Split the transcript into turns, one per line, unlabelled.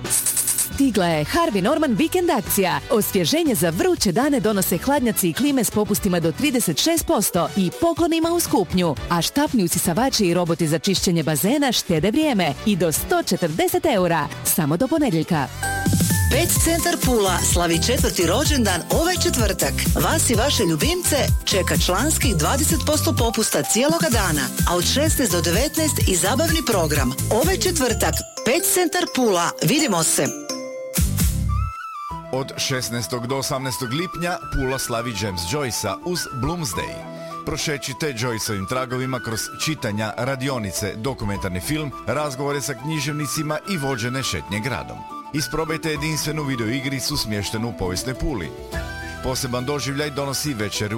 Stigla je Harvey Norman Weekend akcija. Osvježenje za vruće dane donose hladnjaci i klime s popustima do 36% i poklonima uz kupnju. A štapni usisavači i roboti za čišćenje bazena štede vrijeme i do 140 eura. Samo do ponedjeljka.
Pet Centar Pula slavi 4. rođendan ovaj četvrtak. Vas i vaše ljubimce čeka članskih 20% popusta cijeloga dana, a od 16 do 19 i zabavni program. Ovaj četvrtak, Pet Centar Pula. Vidimo se!
Od 16. do 18. lipnja Pula slavi James Joycea uz Bloomsday. Prošećite Joyceovim tragovima kroz čitanja, radionice, dokumentarni film, razgovore sa književnicima i vođene šetnje gradom. Isprobajte jedinstvenu videoigricu smještenu u povijesnoj Puli. Poseban doživljaj donosi večer